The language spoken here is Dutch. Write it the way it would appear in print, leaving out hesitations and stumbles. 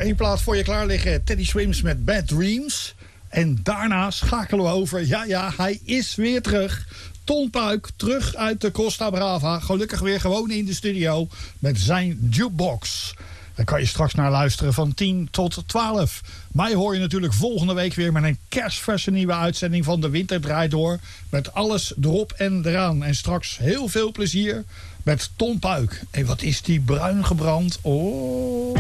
één plaat voor je klaar liggen. Teddy Swims met Bad Dreams. En daarna schakelen we over. Ja, hij is weer terug. Ton Puik, terug uit de Costa Brava. Gelukkig weer gewoon in de studio met zijn jukebox. Daar kan je straks naar luisteren van 10 tot 12. Mij hoor je natuurlijk volgende week weer met een kerstverse nieuwe uitzending van De Winter Draait Door. Met alles erop en eraan. En straks heel veel plezier met Ton Puik. En wat is die bruin gebrand? Oh...